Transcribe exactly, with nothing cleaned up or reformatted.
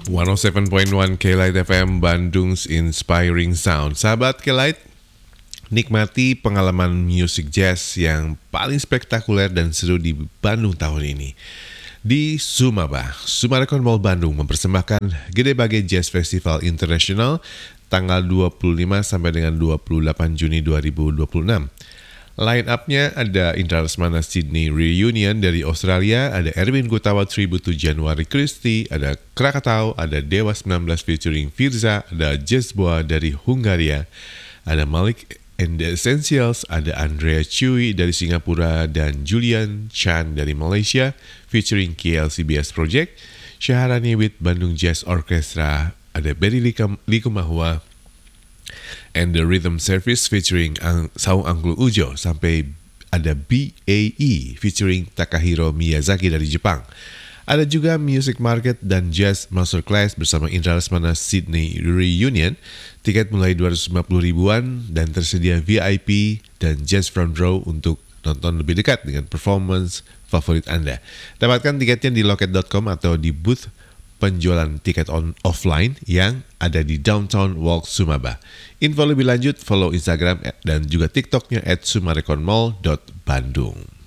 seratus tujuh koma satu K-Light F M, Bandung's Inspiring Sound. Sahabat K-Light, nikmati pengalaman musik jazz yang paling spektakuler dan seru di Bandung tahun ini. Di Sumaba, Sumarekon Mall Bandung mempersembahkan Gede Bage Jazz Festival International tanggal dua puluh lima sampai dengan dua puluh delapan Juni dua ribu dua puluh enam. Line up-nya ada Indra Lesmana Sydney Reunion dari Australia, ada Erwin Gutawa Tribute to January Christie, ada Krakatau, ada Dewa sembilan belas featuring Firza, ada Jazboa dari Hungaria, ada Malik and the Essentials, ada Andrea Chui dari Singapura, dan Julian Chan dari Malaysia featuring K L C B S Project, Syaharani with Bandung Jazz Orchestra, ada Berry Likumahua, and the Rhythm Service featuring Ang- Saung Angklung Ujo, sampai ada B A E featuring Takahiro Miyazaki dari Jepang. Ada juga Music Market dan Jazz Masterclass bersama Indra Lesmana Sydney Reunion. Tiket mulai dua ratus lima puluh ribuan dan tersedia V I P dan Jazz Front Row untuk nonton lebih dekat dengan performance favorit Anda. Dapatkan tiketnya di loket dot com atau di booth penjualan tiket on offline yang ada di Downtown Walk Sumaba. Info lebih lanjut follow Instagram dan juga TikToknya at sumarekonmall dot bandung.